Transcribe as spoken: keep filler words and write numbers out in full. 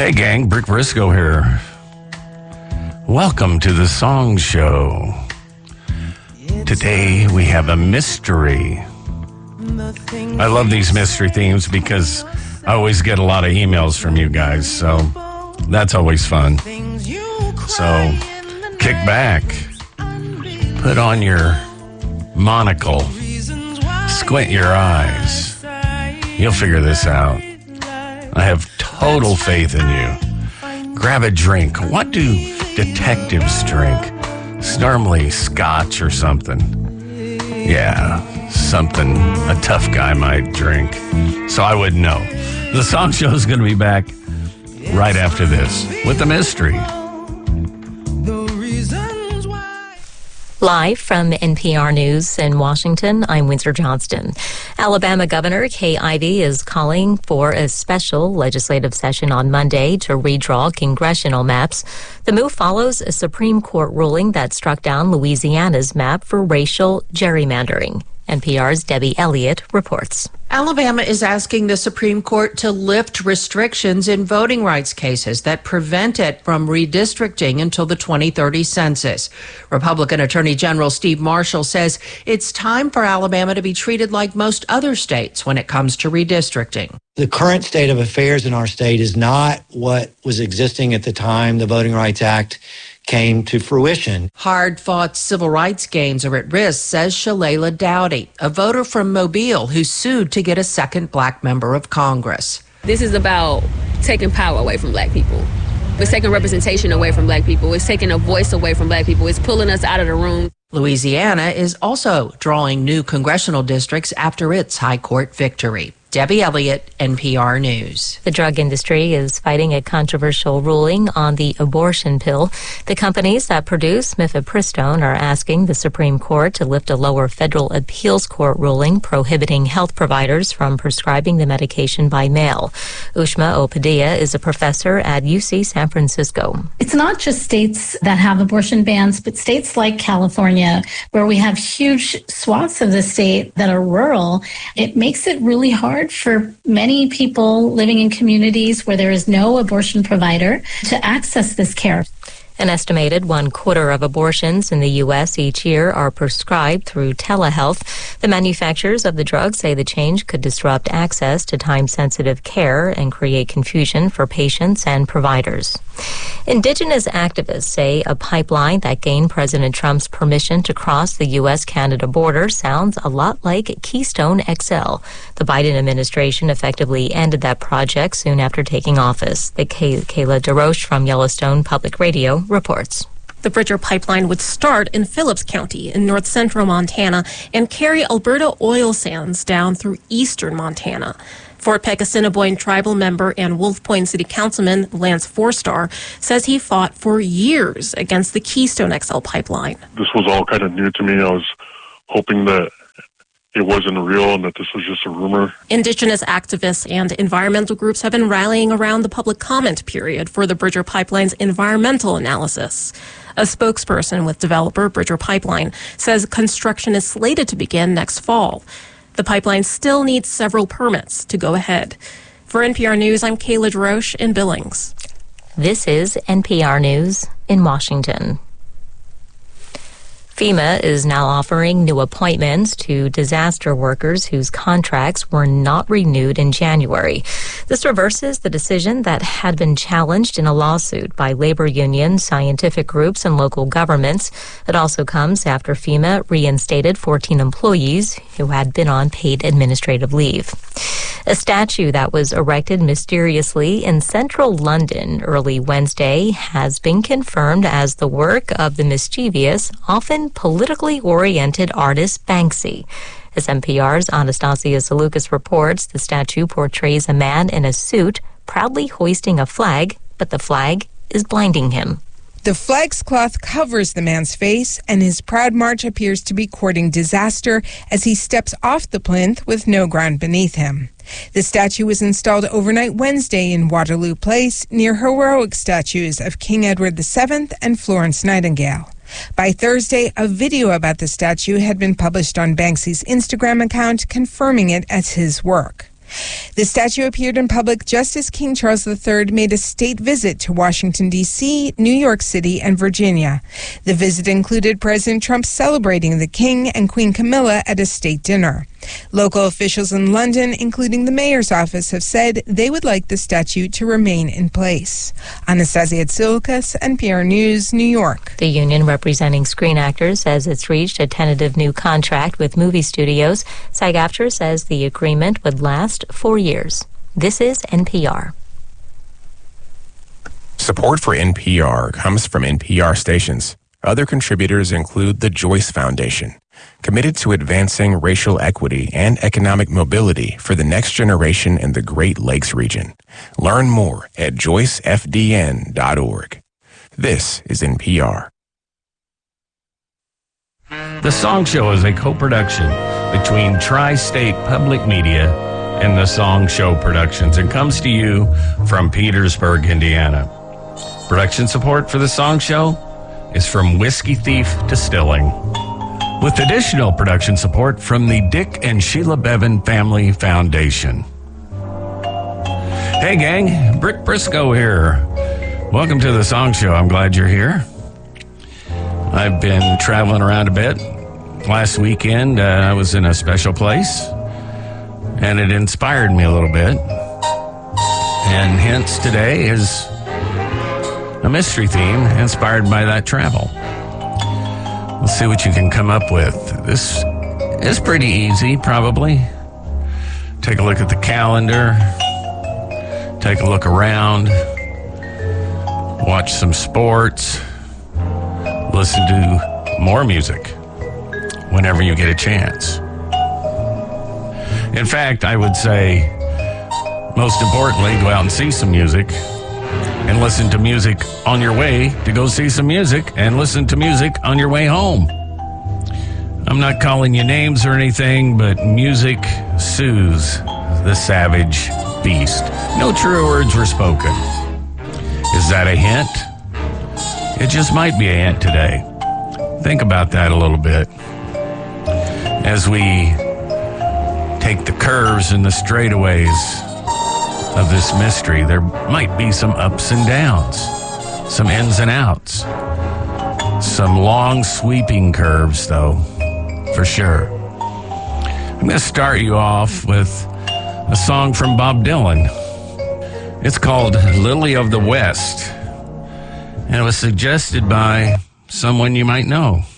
Hey gang, Brick Briscoe here. Welcome to the Song Show. Today we have a mystery. I love these mystery themes because I always get a lot of emails from you guys, so that's always fun. So kick back, put on your monocle, squint your eyes. You'll figure this out. I have total faith in you. Grab a drink. What do detectives drink? It's normally scotch or something. Yeah, something a tough guy might drink. So I would know. The Song Show is going to be back right after this with the mystery. Live from N P R News in Washington, I'm Windsor Johnston. Alabama Governor Kay Ivey is calling for a special legislative session on Monday to redraw congressional maps. The move follows a Supreme Court ruling that struck down Louisiana's map for racial gerrymandering. N P R's Debbie Elliott reports. Alabama is asking the Supreme Court to lift restrictions in voting rights cases that prevent it from redistricting until the twenty thirty census. Republican Attorney General Steve Marshall says it's time for Alabama to be treated like most other states when it comes to redistricting. The current state of affairs in our state is not what was existing at the time the Voting Rights Act came to fruition. Hard-fought civil rights gains are at risk, says Shalala Dowdy, a voter from Mobile who sued to get a second black member of Congress. This is about taking power away from black people. It's taking representation away from black people. It's taking a voice away from black people. It's pulling us out of the room. Louisiana is also drawing new congressional districts after its high court victory. Debbie Elliott, N P R News. The drug industry is fighting a controversial ruling on the abortion pill. The companies that produce mifepristone are asking the Supreme Court to lift a lower federal appeals court ruling prohibiting health providers from prescribing the medication by mail. Ushma Opadia is a professor at U C San Francisco. It's not just states that have abortion bans, but states like California, where we have huge swaths of the state that are rural. It makes it really hard for many people living in communities where there is no abortion provider to access this care. An estimated one quarter of abortions in the U S each year are prescribed through telehealth. The manufacturers of the drug say the change could disrupt access to time-sensitive care and create confusion for patients and providers. Indigenous activists say a pipeline that gained President Trump's permission to cross the U S Canada border sounds a lot like Keystone X L. The Biden administration effectively ended that project soon after taking office. The Kay- Kayla DeRoche from Yellowstone Public Radio reports. The Bridger pipeline would start in Phillips County in north central Montana and carry Alberta oil sands down through eastern Montana. Fort Peck Assiniboine tribal member and Wolf Point City Councilman Lance Forstar says he fought for years against the Keystone X L pipeline. This was all kind of new to me. I was hoping that it wasn't real and that this was just a rumor. Indigenous activists and environmental groups have been rallying around the public comment period for the Bridger Pipeline's environmental analysis. A spokesperson with developer Bridger Pipeline says construction is slated to begin next fall. The pipeline still needs several permits to go ahead. For N P R News, I'm Kayla DeRoche in Billings. This is N P R News in Washington. FEMA is now offering new appointments to disaster workers whose contracts were not renewed in January. This reverses the decision that had been challenged in a lawsuit by labor unions, scientific groups, and local governments. It also comes after FEMA reinstated fourteen employees who had been on paid administrative leave. A statue that was erected mysteriously in central London early Wednesday has been confirmed as the work of the mischievous, often politically oriented artist Banksy. As N P R's Anastasia Salukas reports, the statue portrays a man in a suit proudly hoisting a flag, but the flag is blinding him. The flag's cloth covers the man's face, and his proud march appears to be courting disaster as he steps off the plinth with no ground beneath him. The statue was installed overnight Wednesday in Waterloo Place near heroic statues of King Edward the Seventh and Florence Nightingale. By Thursday, a video about the statue had been published on Banksy's Instagram account confirming it as his work. The statue appeared in public just as King Charles the Third made a state visit to Washington, D C, New York City, and Virginia. The visit included President Trump celebrating the King and Queen Camilla at a state dinner. Local officials in London, including the mayor's office, have said they would like the statue to remain in place. Anastasia Tsoukas, N P R News, New York. The union representing Screen Actors says it's reached a tentative new contract with movie studios. SAG-AFTRA says the agreement would last four years. This is N P R. Support for N P R comes from N P R stations. Other contributors include the Joyce Foundation, committed to advancing racial equity and economic mobility for the next generation in the Great Lakes region. Learn more at joyce f d n dot org. This is N P R. The Song Show is a co-production between Tri-State Public Media and the Song Show Productions and comes to you from Petersburg, Indiana. Production support for the Song Show is from Whiskey Thief Distilling, with additional production support from the Dick and Sheila Bevan Family Foundation. Hey gang, Brick Briscoe here. Welcome to the Song Show. I'm glad you're here. I've been traveling around a bit. Last weekend, uh, I was in a special place, and it inspired me a little bit. And hence today is a mystery theme inspired by that travel. Let's see what you can come up with. This is pretty easy, probably. Take a look at the calendar. Take a look around. Watch some sports. Listen to more music whenever you get a chance. In fact, I would say, most importantly, go out and see some music and listen to music on your way to go see some music and listen to music on your way home. I'm not calling you names or anything, but music soothes the savage beast. No true words were spoken. Is that a hint? It just might be a hint today. Think about that a little bit. As we take the curves and the straightaways of this mystery, there might be some ups and downs, some ins and outs, some long sweeping curves, though, for sure. I'm going to start you off with a song from Bob Dylan. It's called Lily of the West, and it was suggested by someone you might know.